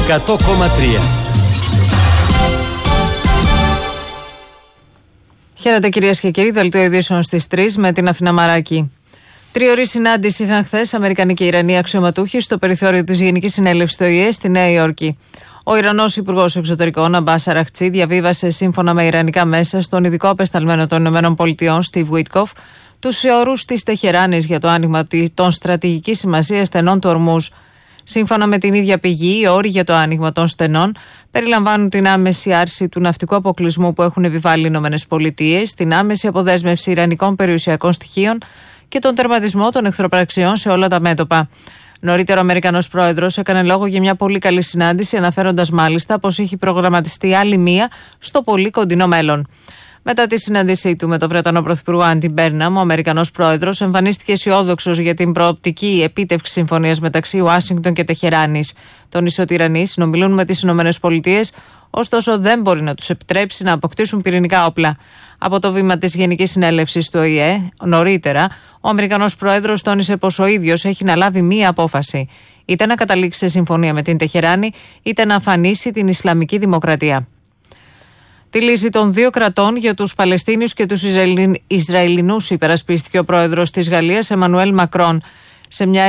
100,3. Χαίρετε κυρίες και κύριοι, δελτίο ειδήσεων στις 3 με την Αθηνά Μαράκη. Τριωρή συνάντηση είχαν χθες Αμερικανοί και Ιρανοί αξιωματούχοι στο περιθώριο της Γενικής Συνέλευσης του ΟΗΕ στη Νέα Υόρκη. Ο Ιρανός Υπουργός Εξωτερικών Αμπάς Αραχτσί διαβίβασε σύμφωνα με ιρανικά μέσα στον ειδικό απεσταλμένο των ΗΠΑ, Στιβ Βίτκοφ, τους όρους της Τεχεράνης για το άνοιγμα των στρατηγικής σημασίας στενών του Ορμούζ. Σύμφωνα με την ίδια πηγή, οι όροι για το άνοιγμα των στενών περιλαμβάνουν την άμεση άρση του ναυτικού αποκλεισμού που έχουν επιβάλει οι ΗΠΑ, την άμεση αποδέσμευση ιρανικών περιουσιακών στοιχείων και τον τερματισμό των εχθροπραξιών σε όλα τα μέτωπα. Νωρίτερα, ο Αμερικανός πρόεδρος έκανε λόγο για μια πολύ καλή συνάντηση, αναφέροντας μάλιστα πως έχει προγραμματιστεί άλλη μία στο πολύ κοντινό μέλλον. Μετά τη συνάντησή του με τον Βρετανό Πρωθυπουργό Άντι Μπέρναμ, ο Αμερικανός πρόεδρος εμφανίστηκε αισιόδοξος για την προοπτική επίτευξη συμφωνίας μεταξύ Ουάσιγκτον και Τεχεράνης. Τόνισε ότι οι Ιρανοί συνομιλούν με τις ΗΠΑ, ωστόσο δεν μπορεί να τους επιτρέψει να αποκτήσουν πυρηνικά όπλα. Από το βήμα της Γενικής Συνέλευσης του ΟΗΕ, νωρίτερα, ο Αμερικανός πρόεδρος τόνισε πως ο ίδιος έχει να λάβει μία απόφαση: είτε να καταλήξει σε συμφωνία με την Τεχεράνη, είτε να αφανίσει την Ισλαμική Δημοκρατία. Τη λύση των δύο κρατών για τους Παλαιστίνιους και τους Ισραηλινούς υπερασπίστηκε ο πρόεδρος της Γαλλίας, Εμμανουέλ Μακρόν, σε μια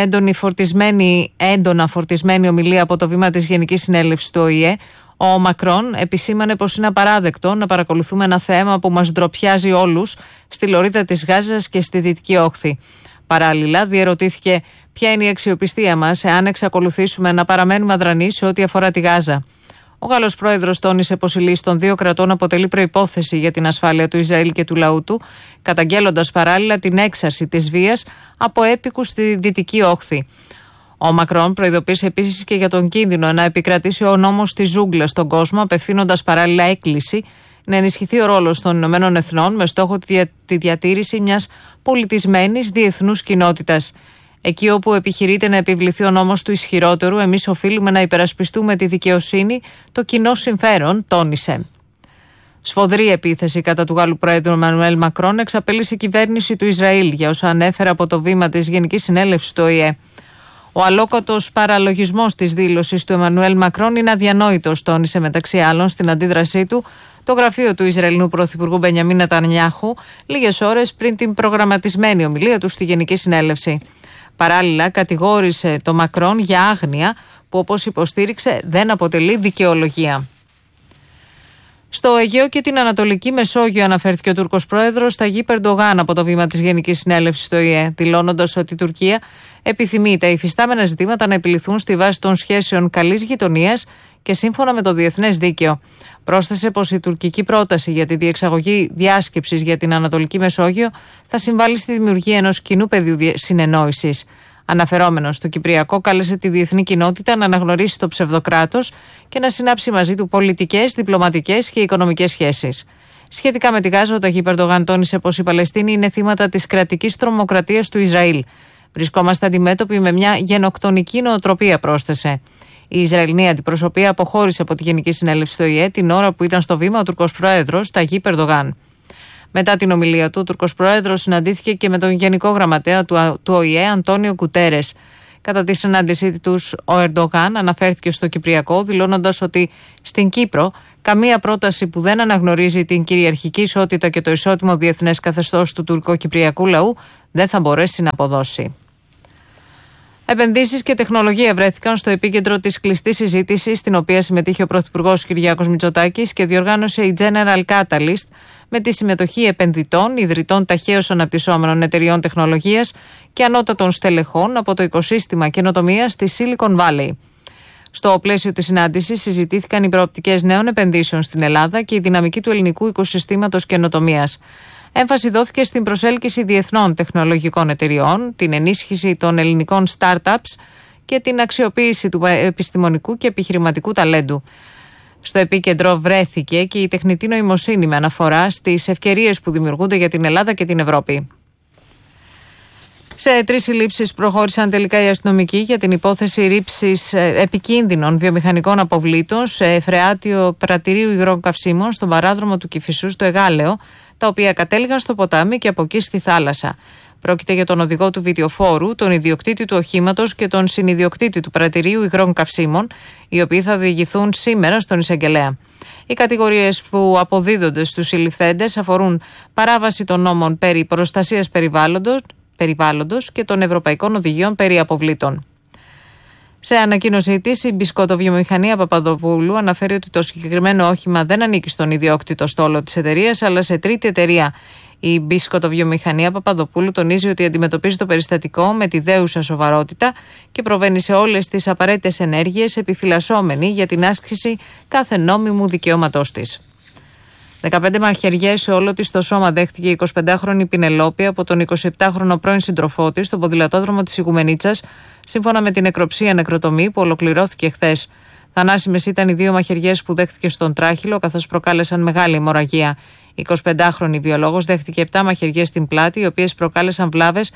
έντονα φορτισμένη ομιλία από το βήμα της Γενικής Συνέλευσης του ΟΗΕ. Ο Μακρόν επισήμανε πως είναι απαράδεκτο να παρακολουθούμε ένα θέμα που μας ντροπιάζει όλους στη λωρίδα της Γάζας και στη Δυτική Όχθη. Παράλληλα, διερωτήθηκε ποια είναι η αξιοπιστία μας εάν εξακολουθήσουμε να παραμένουμε αδρανείς σε ό,τι αφορά τη Γάζα. Ο Γάλλος πρόεδρος τόνισε πως η λύση των δύο κρατών αποτελεί προϋπόθεση για την ασφάλεια του Ισραήλ και του λαού του, καταγγέλλοντας παράλληλα την έξαρση της βίας από έπικους στη Δυτική Όχθη. Ο Μακρόν προειδοποίησε επίσης και για τον κίνδυνο να επικρατήσει ο νόμος της ζούγκλας στον κόσμο, απευθύνοντας παράλληλα έκκληση να ενισχυθεί ο ρόλος των Ηνωμένων Εθνών με στόχο τη διατήρηση μιας πολιτισμένης διεθνούς κοινότητας. Εκεί όπου επιχειρείται να επιβληθεί ο νόμος του ισχυρότερου, εμείς οφείλουμε να υπερασπιστούμε τη δικαιοσύνη, το κοινό συμφέρον, τόνισε. Σφοδρή επίθεση κατά του Γάλλου Πρόεδρου Εμμανουέλ Μακρόν εξαπέλυσε η κυβέρνηση του Ισραήλ για όσα ανέφερε από το βήμα της Γενικής Συνέλευσης του ΟΗΕ. Ο αλόκοτος παραλογισμός της δήλωσης του Εμμανουέλ Μακρόν είναι αδιανόητος, τόνισε μεταξύ άλλων στην αντίδρασή του το γραφείο του Ισραηλινού Πρωθυπουργού Μπενιαμίν Νετανιάχου λίγες ώρες πριν την προγραμματισμένη ομιλία του στη Γενική Συνέλευση. Παράλληλα, κατηγόρησε το Μακρόν για άγνοια που, όπως υποστήριξε, δεν αποτελεί δικαιολογία. Στο Αιγαίο και την Ανατολική Μεσόγειο αναφέρθηκε ο Τούρκος πρόεδρος Ταγίπ Ερντογάν από το βήμα της Γενικής Συνέλευσης του ΟΗΕ, δηλώνοντας ότι η Τουρκία επιθυμεί τα υφιστάμενα ζητήματα να επιληθούν στη βάση των σχέσεων καλής γειτονίας και σύμφωνα με το διεθνές δίκαιο. Πρόσθεσε πως η τουρκική πρόταση για τη διεξαγωγή διάσκεψης για την Ανατολική Μεσόγειο θα συμβάλλει στη δημιουργία ενός κοινού πεδίου συνεννόησης. Αναφερόμενος στο Κυπριακό, κάλεσε τη διεθνή κοινότητα να αναγνωρίσει το ψευδοκράτος και να συνάψει μαζί του πολιτικές, διπλωματικές και οικονομικές σχέσεις. Σχετικά με τη Γάζα, ο Ταγίπ Ερντογάν τόνισε πως οι Παλαιστίνοι είναι θύματα της κρατικής τρομοκρατίας του Ισραήλ. Βρισκόμαστε αντιμέτωποι με μια γενοκτονική νοοτροπία, πρόσθεσε. Η Ισραηλινή αντιπροσωπεία αποχώρησε από τη Γενική Συνέλευση του ΟΗΕ την ώρα που ήταν στο βήμα ο Τουρκός πρόεδρος Ταγίπ Ερντογάν. Μετά την ομιλία του, ο Τουρκός πρόεδρος συναντήθηκε και με τον Γενικό Γραμματέα του ΟΗΕ, Αντώνιο Γκουτέρες. Κατά τη συνάντησή τους, ο Ερντογάν αναφέρθηκε στο Κυπριακό, δηλώνοντας ότι στην Κύπρο καμία πρόταση που δεν αναγνωρίζει την κυριαρχική ισότητα και το ισότιμο διεθνές καθεστώς του τουρκο-κυπριακού λαού δεν θα μπορέσει να αποδώσει. Επενδύσεις και τεχνολογία βρέθηκαν στο επίκεντρο της κλειστής συζήτησης, στην οποία συμμετείχε ο Πρωθυπουργός Κυριάκος Μητσοτάκης και διοργάνωσε η General Catalyst με τη συμμετοχή επενδυτών, ιδρυτών ταχαίως αναπτυσσόμενων εταιριών τεχνολογίας και ανώτατων στελεχών από το οικοσύστημα καινοτομίας της Silicon Valley. Στο πλαίσιο της συνάντησης συζητήθηκαν οι προοπτικές νέων επενδύσεων στην Ελλάδα και η δυναμική του ελληνικού οικοσυστήματος καινοτομίας. Έμφαση δόθηκε στην προσέλκυση διεθνών τεχνολογικών εταιριών, την ενίσχυση των ελληνικών startups και την αξιοποίηση του επιστημονικού και επιχειρηματικού ταλέντου. Στο επίκεντρο βρέθηκε και η τεχνητή νοημοσύνη με αναφορά στις ευκαιρίες που δημιουργούνται για την Ελλάδα και την Ευρώπη. Σε 3 συλλήψεις προχώρησαν τελικά οι αστυνομικοί για την υπόθεση ρήψης επικίνδυνων βιομηχανικών αποβλήτων σε φρεάτιο πρατηρίου υγρών καυσίμων στον παράδρομο του Κηφισού στο Εγάλεο, τα οποία κατέληγαν στο ποτάμι και από εκεί στη θάλασσα. Πρόκειται για τον οδηγό του βιντεοφόρου, τον ιδιοκτήτη του οχήματος και τον συνιδιοκτήτη του πρατηρίου υγρών καυσίμων, οι οποίοι θα διηγηθούν σήμερα στον εισαγγελέα. Οι κατηγορίες που αποδίδονται στους συλληφθέντες αφορούν παράβαση των νόμων περί προστασίας περιβάλλοντος και των ευρωπαϊκών οδηγιών περί αποβλήτων. Σε ανακοίνωσή της, η μπισκοτοβιομηχανία Παπαδοπούλου αναφέρει ότι το συγκεκριμένο όχημα δεν ανήκει στον ιδιόκτητο στόλο της εταιρείας, αλλά σε τρίτη εταιρεία. Η μπισκοτοβιομηχανία Παπαδοπούλου τονίζει ότι αντιμετωπίζει το περιστατικό με τη δέουσα σοβαρότητα και προβαίνει σε όλες τις απαραίτητες ενέργειες, επιφυλασσόμενη για την άσκηση κάθε νόμιμου δικαιώματός της. 15 μαχαιριές σε όλο της το σώμα δέχτηκε η 25χρονη Πινελόπη από τον 27χρονο πρώην σύντροφό της στον ποδηλατόδρομο της Ιγουμενίτσας, σύμφωνα με την νεκροψία νεκροτομή που ολοκληρώθηκε χθες. Θανάσιμες ήταν οι 2 μαχαιριές που δέχτηκε στον τράχυλο, καθώς προκάλεσαν μεγάλη αιμορραγία. Η 25χρονη βιολόγος δέχτηκε 7 μαχαιριές στην πλάτη, οι οποίες προκάλεσαν βλάβες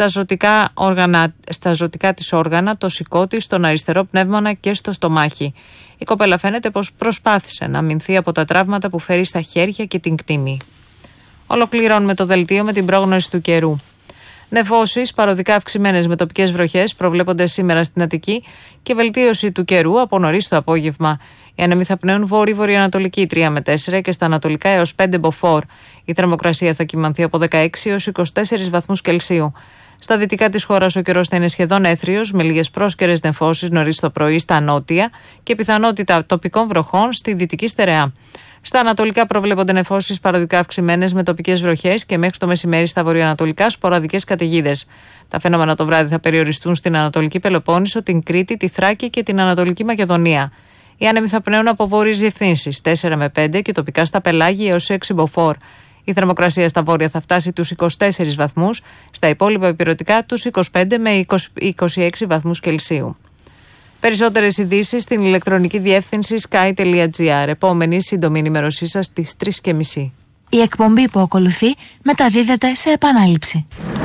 στα ζωτικά της όργανα, το σηκώ της, στον αριστερό πνεύμονα και στο στομάχι. Η κοπέλα φαίνεται πως προσπάθησε να αμυνθεί από τα τραύματα που φέρει στα χέρια και την κνήμη. Ολοκληρώνουμε το δελτίο με την πρόγνωση του καιρού. Νεφώσεις παροδικά αυξημένες με τοπικές βροχές προβλέπονται σήμερα στην Αττική και βελτίωση του καιρού από νωρίς το απόγευμα. Οι άνεμοι θα πνέουν βόρειο-βορειοανατολική 3 με 4 και στα ανατολικά έως 5 μποφόρ. Η θερμοκρασία θα κυμανθεί από 16 έως 24 βαθμούς Κελσίου. Στα δυτικά της χώρας ο καιρός θα είναι σχεδόν έθριος, με λίγες πρόσκαιρες νεφώσεις νωρίς το πρωί στα νότια και πιθανότητα τοπικών βροχών στη δυτική στερεά. Στα ανατολικά προβλέπονται νεφώσεις παροδικά αυξημένες με τοπικές βροχές και μέχρι το μεσημέρι στα βορειοανατολικά σποραδικές καταιγίδες. Τα φαινόμενα το βράδυ θα περιοριστούν στην Ανατολική Πελοπόννησο, την Κρήτη, τη Θράκη και την Ανατολική Μακεδονία. Οι άνεμοι θα πνέουν από βόρειες διευθύνσεις 4 με 5 και τοπικά στα πελάγια έως 6 μποφόρ. Η θερμοκρασία στα βόρεια θα φτάσει τους 24 βαθμούς, στα υπόλοιπα ηπειρωτικά τους 25 με 26 βαθμούς Κελσίου. Περισσότερες ειδήσεις στην ηλεκτρονική διεύθυνση sky.gr. Επόμενη σύντομη ενημέρωσή σας στις 3:30. Η εκπομπή που ακολουθεί μεταδίδεται σε επανάληψη.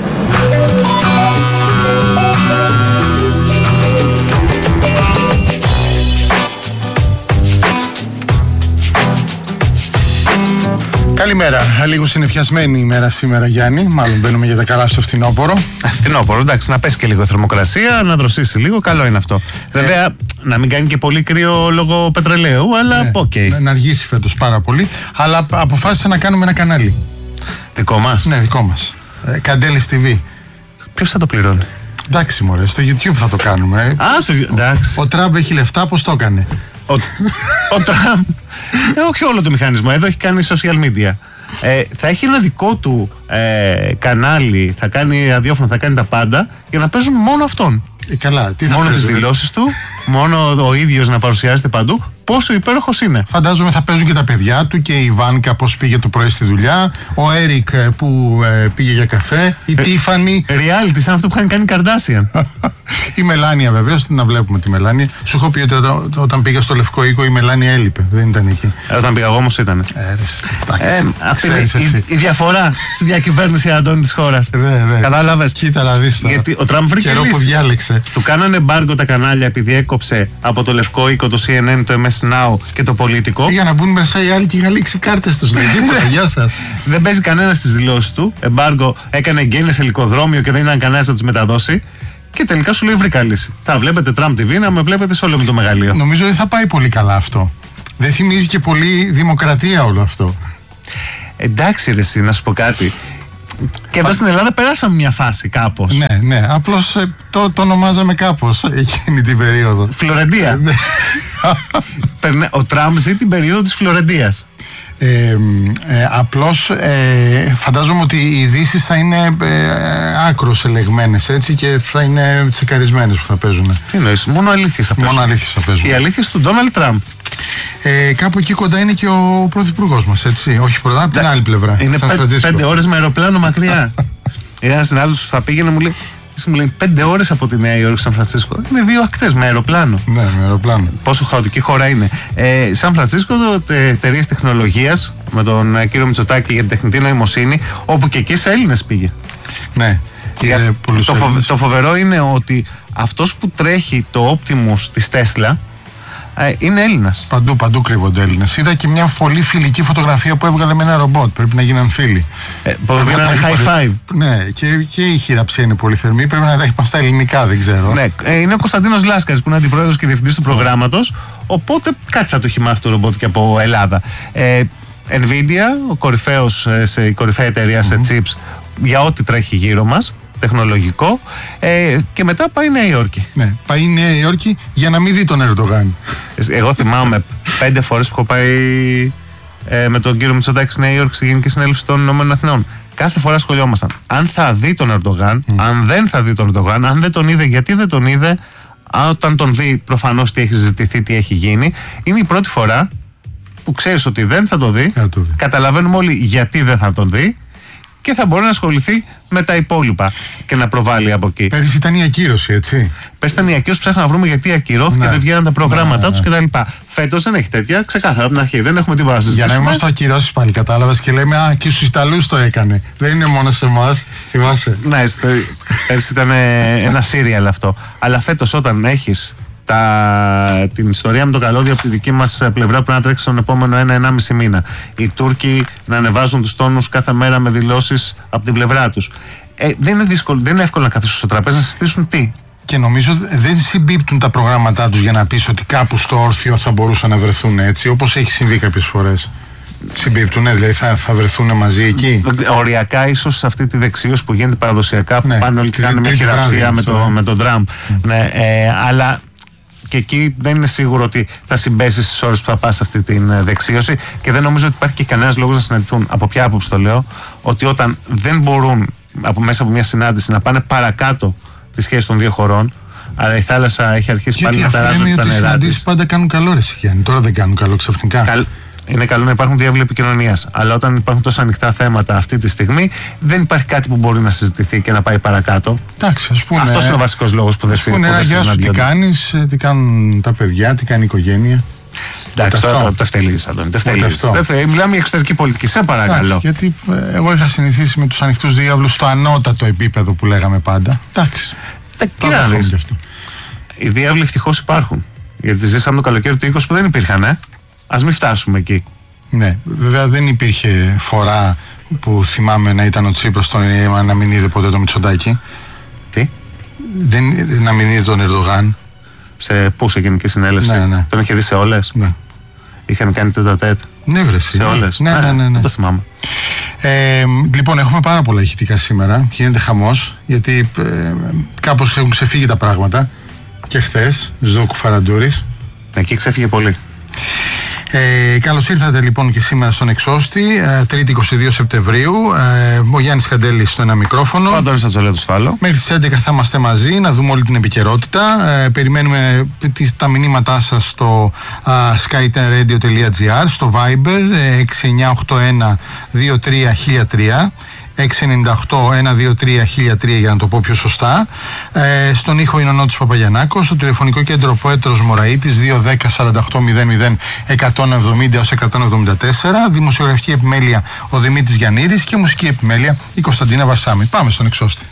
Καλημέρα. Λίγο συννεφιασμένη ημέρα σήμερα, Γιάννη. Μάλλον μπαίνουμε για τα καλά στο φθινόπωρο. Φθινόπωρο, εντάξει, να πέσει και λίγο η θερμοκρασία, να δροσίσει λίγο, καλό είναι αυτό. Βέβαια, να μην κάνει και πολύ κρύο λόγω πετρελαίου, αλλά okay. Να αργήσει φέτος πάρα πολύ. Αλλά αποφάσισα να κάνουμε ένα κανάλι. Δικό μας? Ναι, δικό μας. Καντέλης TV. Ποιος θα το πληρώνει? Εντάξει, μωρέ, στο YouTube θα το κάνουμε. Εντάξει. Ο Τραμπ έχει λεφτά, πώς το έκανε? Ο Τραμπ. Όχι όλο το μηχανισμό. Εδώ έχει κάνει social media. Θα έχει ένα δικό του κανάλι, θα κάνει ραδιόφωνο, θα κάνει τα πάντα για να παίζουν μόνο αυτόν. Καλά, τι θα μόνο τις δηλώσεις του, μόνο ο ίδιος να παρουσιάζεται παντού. Πόσο υπέροχος είναι. Φαντάζομαι θα παίζουν και τα παιδιά του και η Βάνκα πώς πήγε το πρωί στη δουλειά, ο Έρικ που πήγε για καφέ, η Τίφανη. Reality, σαν αυτό που είχαν κάνει Καρντάσιαν. Η Μελάνια βεβαίως, να βλέπουμε τη Μελάνια. Σου έχω πει ότι όταν πήγα στο Λευκό Οίκο η Μελάνια έλειπε, δεν ήταν εκεί. Όταν πήγα εγώ όμως ήταν. Αυτή είναι η διαφορά στη διακυβέρνηση, Αντώνη, της χώρας. Κατάλαβες? Κοίτα να δεις τώρα. Γιατί ο Τραμπ βρήκε καιρό που διάλεξε. Του κάνανε εμπάργκο τα κανάλια επειδή έκοψε από το Λευκό Οίκο, το CNN, το MS Now και το Πολίτικο. Για να μπουν μέσα οι άλλοι και είχα λήξει κάρτες τους. Δεν τίποτα, γεια σας. Δεν παίζει κανένα στις δηλώσεις του. Εμπάργκο, έκανε εγγένειες ελικοδρόμιο και δεν ήταν κανένας να τις μεταδώσει. Και τελικά σου λέει βρήκα λύση. Θα βλέπετε Trump TV, να με βλέπετε σε όλο με το μεγαλείο. Νομίζω ότι θα πάει πολύ καλά αυτό. Δεν θυμίζει και πολύ δημοκρατία όλο αυτό. Εντάξει, ρε, εσύ, να σου πω κάτι. Και εδώ στην Ελλάδα περάσαμε μια φάση κάπως. Ναι, απλώς το ονομάζαμε κάπως εκείνη την περίοδο. Φλωρεντία. Ο Τραμπ ζει την περίοδο της Φλωρεντίας. Απλώς φαντάζομαι ότι οι ειδήσεις θα είναι άκρως ελεγμένες, έτσι, και θα είναι τσεκαρισμένες που θα παίζουν. Τι εννοείς, μόνο αλήθειες θα παίζουν? Μόνο αλήθειες θα παίζουν. Οι αλήθειες του Ντόναλντ Τραμπ. Κάπου εκεί κοντά είναι και ο πρωθυπουργός μας, έτσι. Όχι πρώτα, από την άλλη πλευρά. Είναι 5 ώρες με αεροπλάνο μακριά. Ένας συνάδελφος που θα πήγαινε μου λέει 5 ώρες από τη Νέα Υόρκη Σαν Φρανσίσκο. Είναι 2 ακτές με αεροπλάνο. Ναι, με αεροπλάνο. Πόσο χαοτική χώρα είναι. Σαν Φρανσίσκο, εταιρείες τεχνολογίας με τον κύριο Μητσοτάκη για την τεχνητή νοημοσύνη, όπου και εκεί σε Έλληνες πήγε. Ναι. Το φοβερό είναι ότι αυτός που τρέχει το Optimus της Tesla είναι Έλληνας. Παντού κρύβονται Έλληνες. Είδα και μια πολύ φιλική φωτογραφία που έβγαλε με ένα ρομπότ. Πρέπει να γίναν φίλοι. Δίνανε high five. Ναι, και η χειραψία είναι πολύ θερμή. Πρέπει να τα έχει πάει στα ελληνικά, δεν ξέρω. Ναι, είναι ο Κωνσταντίνος Λάσκαρης που είναι αντιπρόεδρος και διευθυντής του προγράμματος. Οπότε κάτι θα το έχει μάθει το ρομπότ και από Ελλάδα. Nvidia, η κορυφαία εταιρεία σε chips για ό,τι τρέχει γύρω μας, τεχνολογικό, και μετά πάει η Νέα Υόρκη. Ναι, πάει η Νέα Υόρκη για να μην δει τον Ερντογάν. Εγώ θυμάμαι 5 φορές που έχω πάει με τον κύριο Μητσοτάκη στη Νέα Υόρκη στη Γενική Συνέλευση των Ηνωμένων Αθηνών. Κάθε φορά σχολιόμασταν. Αν θα δει τον Ερντογάν, αν δεν θα δει τον Ερντογάν, αν δεν τον είδε, γιατί δεν τον είδε, όταν τον δει, προφανώς τι έχει ζητηθεί, τι έχει γίνει. Είναι η πρώτη φορά που ξέρεις ότι δεν θα το δει, καταλαβαίνουμε όλοι γιατί δεν θα τον δει και θα μπορεί να ασχοληθεί με τα υπόλοιπα και να προβάλλει από εκεί. Πέρυσι ήταν η ακύρωση, έτσι. Πέρυσι ήταν η ακύρωση που ψάχναμε να βρούμε γιατί ακυρώθηκε, δεν βγαίναν τα προγράμματά τους κτλ. Φέτος δεν έχει τέτοια, ξεκάθαρα από την αρχή. Δεν έχουμε τίποτα να συζητήσουμε. Για να είμαστε ακυρώσεις πάλι, κατάλαβες, και λέμε και στους Ιταλούς το έκανε. Δεν είναι μόνο σε εμάς, θυμάσαι. Ναι, πέρυσι ήταν ένα σύριαλ αυτό. Αλλά φέτος όταν έχεις την ιστορία με το καλώδιο από τη δική μας πλευρά που να τρέξει στον επόμενο 1-1,5 μήνα. Οι Τούρκοι να ανεβάζουν τους τόνους κάθε μέρα με δηλώσεις από την πλευρά τους. Δεν είναι εύκολο να καθίσουν στο τραπέζι να συζητήσουν τι. Και νομίζω δεν συμπίπτουν τα προγράμματά τους για να πεις ότι κάπου στο όρθιο θα μπορούσαν να βρεθούν έτσι, όπως έχει συμβεί κάποιες φορές. Συμπίπτουνε, δηλαδή θα βρεθούν μαζί εκεί. Οριακά, ίσως σε αυτή τη δεξίωση που γίνεται παραδοσιακά, που πάνε όλοι και κάνουν μια χειραψία με τον Τραμπ. Ναι, αλλά και εκεί δεν είναι σίγουρο ότι θα συμπέσει στις ώρες που θα πας σε αυτή τη δεξίωση και δεν νομίζω ότι υπάρχει και κανένας λόγος να συναντηθούν. Από ποια άποψη το λέω, ότι όταν δεν μπορούν μέσα από μια συνάντηση να πάνε παρακάτω τη σχέση των δύο χωρών, αλλά η θάλασσα έχει αρχίσει πάλι να ταράζουν τα νερά της. Γιατί οι συναντήσεις πάντα κάνουν καλό, ρε Γιάννη, τώρα δεν κάνουν καλό ξαφνικά. Είναι καλό να υπάρχουν διάβλοι επικοινωνίας, αλλά όταν υπάρχουν τόσο ανοιχτά θέματα αυτή τη στιγμή, δεν υπάρχει κάτι που μπορεί να συζητηθεί και να πάει παρακάτω. Εντάξει, ας πούμε. Αυτός είναι ο βασικός λόγος που δεν συζητιέται. Γεια σου, τι κάνεις, τι κάνουν τα παιδιά, τι κάνει η οικογένεια. Εντάξει, τώρα το ευτελείς, Αντώνη. Μιλάμε για εξωτερική πολιτική, σε παρακαλώ. Εντάξει, γιατί εγώ είχα συνηθίσει με τους ανοιχτούς διάβλους στο ανώτατο επίπεδο που λέγαμε πάντα. Εντάξει. Κοίτα να δεις. Οι διάβλοι ευτυχώς υπάρχουν. Γιατί ζήσαμε το καλοκαίρι του 20 που δεν υπήρχαν, Ας μην φτάσουμε εκεί. Ναι, βέβαια δεν υπήρχε φορά που θυμάμαι να ήταν ο Τσίπρας στον ΕΕ να μην είδε ποτέ το Μητσοτάκη. Τι? Να μην είδε τον Ερντογάν. Σε Γενική Συνέλευση? Ναι. Τον είχε δει σε όλες? Ναι. Είχαν κάνει τέτα-τέτ? Ναι, βρεσί. Σε όλες? Ναι. Δεν το θυμάμαι. Λοιπόν, έχουμε πάρα πολλά ηχητικά σήμερα. Γίνεται χαμός, γιατί κάπως έχουν ξεφύγει τα πράγματα. Και χθες, Ζδόκου Φαραντούρης. Εκεί ξέφυγε πολύ. Καλώς ήρθατε λοιπόν και σήμερα στον Εξώστη, 3η 22 Σεπτεμβρίου. Ο Γιάννης Καντέλης στο ένα μικρόφωνο. Ο Αντώνης Ατζολέτος στο άλλο. Μέχρι τις 11 θα είμαστε μαζί να δούμε όλη την επικαιρότητα. Περιμένουμε τα μηνύματά σας στο skytenradio.gr, στο Viber 6981 23 698-123-1003 για να το πω πιο σωστά. Στον ήχο είναι ο Νότης Παπαγιαννάκος. Στο τηλεφωνικό κέντρο Πέτρος Μωραΐτης 210-48-00-170-174. Δημοσιογραφική επιμέλεια ο Δημήτρης Γιαννήρης και μουσική επιμέλεια η Κωνσταντίνα Βασάμη. Πάμε στον Εξώστη.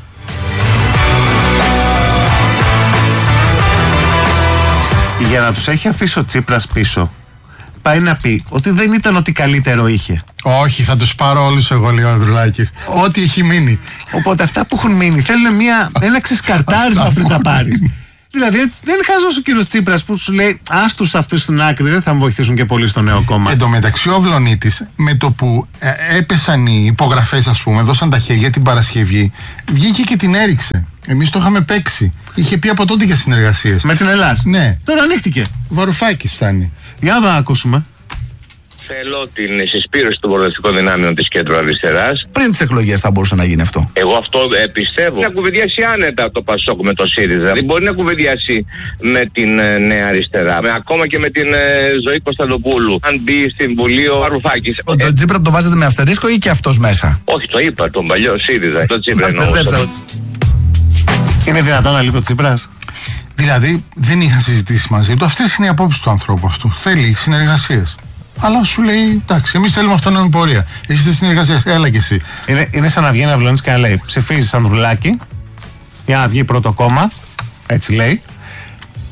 Για να τους έχει αφήσει ο Τσίπρας πίσω, πάει να πει ότι δεν ήταν ό,τι καλύτερο είχε. Όχι, θα τους πάρω όλους εγώ, λέει ο Ανδρουλάκης. Ό,τι έχει μείνει. Οπότε αυτά που έχουν μείνει θέλουν ένα ξεσκαρτάρισμα πριν τα πάρεις. Δηλαδή δεν είναι χάζος ο κύριος Τσίπρας που σου λέει άστους αυτούς στην άκρη, δεν θα μου βοηθήσουν και πολύ στο νέο κόμμα. Εν τω μεταξύ ο Αυλωνίτης, με το που έπεσαν οι υπογραφές, ας πούμε, δώσαν τα χέρια την Παρασκευή, βγήκε και την έριξε. Εμείς το είχαμε παίξει. Είχε πει από τότε για συνεργασίες. Με την Ελλάδα. Ναι. Τώρα ανοίχτηκε. Βαρουφάκης φτάνει. Για να το ακούσουμε. Θέλω την συσπήρωση των προοδευτικών δυνάμεων της κέντρου αριστεράς. Πριν τις εκλογές θα μπορούσε να γίνει αυτό. Εγώ αυτό πιστεύω. Να κουβεντιάσει άνετα το Πασόκ με το ΣΥΡΙΖΑ. Δεν μπορεί να κουβεντιάσει με την Νέα Αριστερά. Ακόμα και με την Ζωή Κωνσταντοπούλου. Αν μπει στην Βουλή ο Βαρουφάκης. Τον Τσίπρα το βάζετε με αστερίσκο ή και αυτός μέσα? Όχι, το είπα, τον παλιό ΣΥΡΙΖΑ. Το Τσίπρα εννοούσα. Είναι δυνατόν να λείπει ο Τσίπρας? Δηλαδή δεν είχαν συζητήσει μαζί του. Αυτές είναι οι απόψεις του ανθρώπου αυτού. Θέλει συνεργασίες. Αλλά σου λέει, εντάξει, εμείς θέλουμε αυτόνομη πορεία. Εσύ θες συνεργασίες, έλα και εσύ. Είναι σαν να βγαίνει Αυλωνής και να λέει: ψηφίζεις Ανδρουλάκη για να βγει πρώτο κόμμα. Έτσι λέει.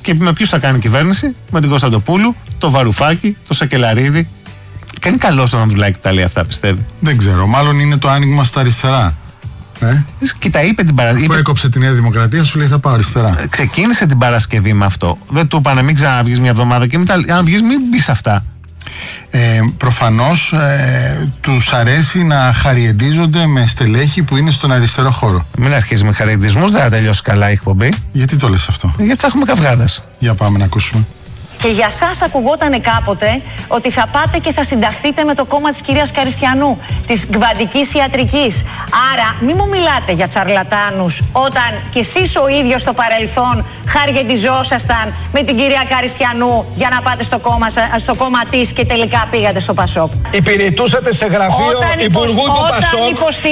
Και με ποιους θα κάνει κυβέρνηση? Με την Κωνσταντοπούλου, το Βαρουφάκη, το Σακελαρίδη. Κάνει καλό στον Ανδρουλάκη που τα λέει αυτά, πιστεύει? Δεν ξέρω. Μάλλον είναι το άνοιγμα στα αριστερά. Και τα είπε την Παρασκευή. Που έκοψε τη Νέα Δημοκρατία, σου λέει θα πάω αριστερά. Ξεκίνησε την Παρασκευή με αυτό. Δεν του είπανε μην ξαναβγείς μια εβδομάδα και μετά, αν βγεις, μην μπεις αυτά. Προφανώς τους αρέσει να χαριεντίζονται με στελέχη που είναι στον αριστερό χώρο. Μην αρχίζει με χαριεντισμούς, δεν θα τελειώσει καλά η εκπομπή. Γιατί το λες αυτό? Γιατί θα έχουμε καυγάδες. Για πάμε να ακούσουμε. Και για σας ακουγότανε κάποτε ότι θα πάτε και θα συνταχθείτε με το κόμμα της κυρίας Καριστιανού, της γκβαντικής ιατρικής. Άρα μη μου μιλάτε για τσαρλατάνους όταν κι εσείς ο ίδιος στο παρελθόν χαριεντιζόσασταν με την κυρία Καριστιανού για να πάτε στο κόμμα της και τελικά πήγατε στο Πασόκ. Υπηρετούσατε σε γραφείο υπουργού του Πασόκ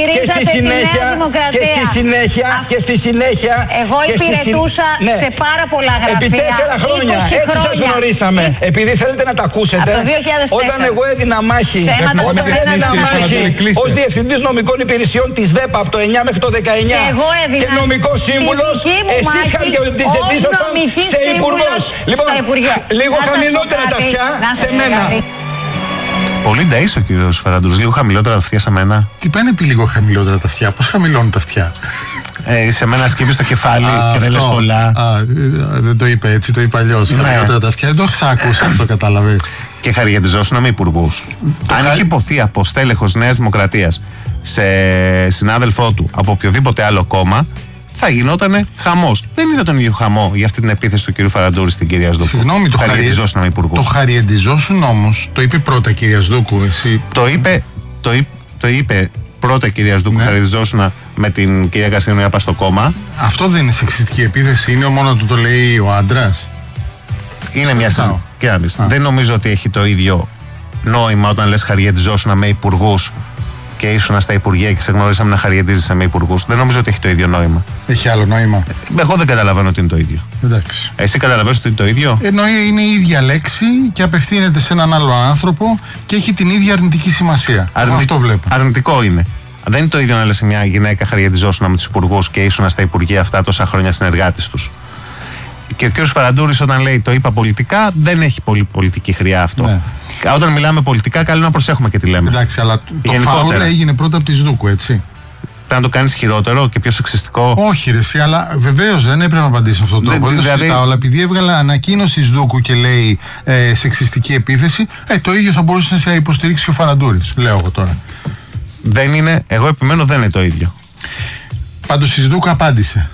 και στη συνέχεια εγώ υπηρετούσα σε πάρα πολλά γραφεία. Επί 4 χρόνια. Έτσι σας γνωρίσαμε. Επειδή θέλετε να τα ακούσετε, όταν εγώ έδινα μάχη ως διευθυντής νομικών υπηρεσιών της ΔΕΠΑ από το 9 μέχρι το 19 και νομικός σύμβουλος, εσείς χαριεντιζόσασταν σε υπουργός. Λοιπόν, λίγο χαμηλότερα τα αυτιά σε μένα. Πολύ νταΐς ο κύριος Φαραντούρης, λίγο χαμηλότερα τα αυτιά σε μένα. Τι πάνε επί λίγο χαμηλότερα τα αυτιά? Πώς χαμηλώνουν τα αυτιά? Σε μένα σκύβεις το κεφάλι και δεν λες πολλά. Δεν το είπε έτσι, το είπε αλλιώς. Χαμηλότερα τα αυτιά, δεν το έχω ξανακούσει αυτό, κατάλαβε. Και χαριεντιζόσουν με υπουργούς. Αν έχει υποθεί από στέλεχος Νέας Δημοκρατίας σε συνάδελφό του από οποιοδήποτε άλλο κόμμα, θα γινότανε χαμός. Δεν είδα τον ίδιο χαμό για αυτή την επίθεση του κ. Φαραντούρη στην κυρία Σδούκου. Συγγνώμη, το χαριεντιζόσουν όμως, το είπε πρώτα κυρία Σδούκου, εσύ. Το είπε πρώτα κυρία Σδούκου, χαριεντιζόσουν με την κυρία Καριστιανού να πάει στο κόμμα. Αυτό δεν είναι σεξιστική επίθεση, είναι μόνο του το λέει ο άντρας. Είναι μια συζήτηση. Δεν νομίζω ότι έχει το ίδιο νόημα όταν λες χαριεντιζόσουν με υπουργούς και ήσουν στα υπουργεία και σε γνωρίσαμε να χαριεντίζεσαι με υπουργούς. Δεν νομίζω ότι έχει το ίδιο νόημα. Έχει άλλο νόημα? Εγώ δεν καταλαβαίνω ότι είναι το ίδιο. Εντάξει. Εσύ καταλαβαίνεις ότι είναι το ίδιο? Εννοεί είναι η ίδια λέξη και απευθύνεται σε έναν άλλο άνθρωπο και έχει την ίδια αρνητική σημασία. Αυτό βλέπω. Αρνητικό είναι. Δεν είναι το ίδιο να λες σε μια γυναίκα χαριεντιζόσουν με τους υπουργούς και ήσουν στα υπουργεία αυτά τόσα χρόνια συνεργάτης τους. Και ο κ. Φαραντούρης όταν λέει το είπα πολιτικά, δεν έχει πολύ πολιτική χρειά αυτό. Ναι. Όταν μιλάμε πολιτικά, καλό να προσέχουμε και τι λέμε. Εντάξει, αλλά το φάουλ έγινε πρώτα από τη Σδούκου, έτσι. Πρέπει να το κάνεις χειρότερο και πιο σεξιστικό. Όχι, ρε, εσύ, αλλά βεβαίως δεν έπρεπε να απαντήσει αυτόν τον τρόπο. Δεν το συζητάω, αλλά επειδή έβγαλε ανακοίνωση Σδούκου και λέει σεξιστική επίθεση, το ίδιο θα μπορούσε να υποστηρίξει ο Φαραντούρης. Λέω εγώ τώρα. Δεν είναι, εγώ επιμένω δεν είναι το ίδιο. Πάντως η Σδούκου απάντησε.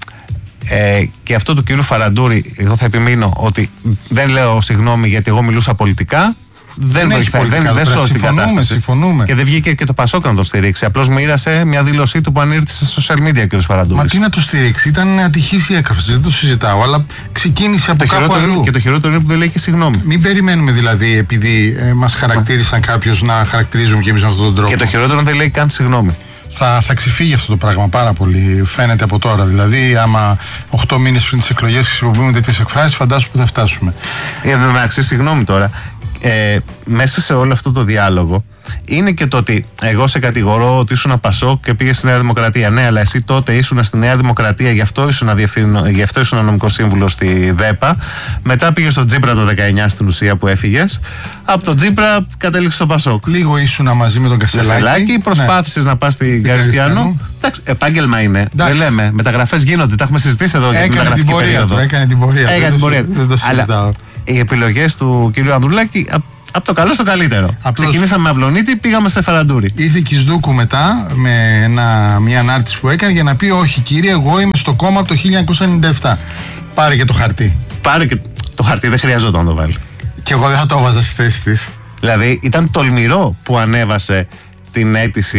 Και αυτό του κύριου Φαραντούρη, εγώ θα επιμείνω ότι δεν λέω συγγνώμη γιατί εγώ μιλούσα πολιτικά. Δεν σώζει την κατάσταση. Συμφωνούμε. Και δεν βγήκε και το Πασόκ να το στηρίξει. Απλώς μοίρασε μια δήλωσή του που ανήρθησε στα social media ο κ. Φαραντούρης. Μα τι να το στηρίξει, ήταν ατυχής η έκφραση, δεν το συζητάω. Αλλά ξεκίνησε από κάπου αλλού. Και το χειρότερο είναι που δεν λέει και συγγνώμη. Μην περιμένουμε δηλαδή, επειδή μας χαρακτήρισαν κάποιους, να χαρακτηρίζουμε κι εμείς με αυτόν τον τρόπο. Και το χειρότερο δεν λέει καν συγγνώμη. Θα ξεφύγει αυτό το πράγμα πάρα πολύ, φαίνεται από τώρα. Δηλαδή, άμα 8 μήνες πριν τις εκλογές χρησιμοποιούμε τέτοιες εκφράσεις, φαντάσου που θα φτάσουμε. Εντάξει, συγγνώμη τώρα. Μέσα σε όλο αυτό το διάλογο είναι και το ότι εγώ σε κατηγορώ ότι ήσουν Πασόκ και πήγες στη Νέα Δημοκρατία. Ναι, αλλά εσύ τότε ήσουν στη Νέα Δημοκρατία, γι' αυτό ήσουν νομικός σύμβουλος στη ΔΕΠΑ. Μετά πήγες στο Τζίπρα το 19 στην ουσία που έφυγες. Από το Τζίπρα κατέληξες στο Πασόκ. Λίγο ήσουν μαζί με τον Κασελάκη. Προσπάθησες να πας στην Καριστιανού. Εντάξει, επάγγελμα είναι. Δεν λέμε. Μεταγραφές γίνονται. Τα έχουμε συζητήσει εδώ για την μεταγραφική περίοδο. Έκανε την πορεία. Δεν το συζητάω. Οι επιλογές του κ. Ανδρουλάκη από το καλό στο καλύτερο. Ξεκινήσαμε με Αυλονίτη, πήγαμε σε Φαραντούρη. Ήρθε και η Σδούκου μετά με μια ανάρτηση που έκανε για να πει: όχι, κύριε, εγώ είμαι στο κόμμα από το 1997. Πάρε και το χαρτί. Πάρε και το χαρτί, δεν χρειαζόταν να το βάλει. Και εγώ δεν θα το έβαζα στη θέση της. Δηλαδή ήταν τολμηρό που ανέβασε την αίτηση